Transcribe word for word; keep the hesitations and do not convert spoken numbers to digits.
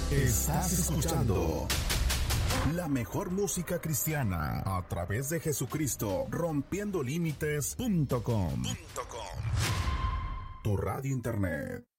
Estás escuchando la mejor música cristiana a través de Jesucristo, rompiendo límites punto com. Tu radio internet.